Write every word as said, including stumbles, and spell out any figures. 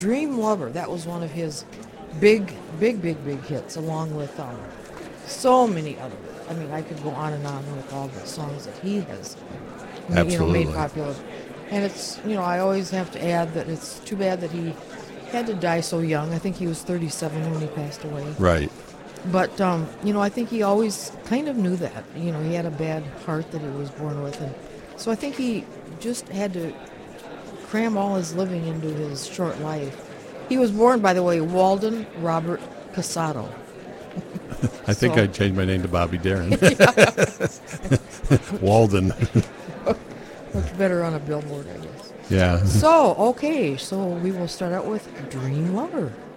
Dream Lover, that was one of his big, big, big, big hits, along with um, so many other. I mean, I could go on and on with all the songs that he has, ma- you know, made Absolutely. popular. And it's, you know, I always have to add that it's too bad that he had to die so young. I think he was thirty-seven when he passed away. Right. But, um, you know, I think he always kind of knew that. You know, he had a bad heart that he was born with. And so I think he just had to cram all his living into his short life. He was born, by the way, Walden Robert Casado. I think So- I'd change my name to Bobby Darin. Walden. Much better on a billboard, I guess. Yeah. So, okay, so we will start out with Dream Lover.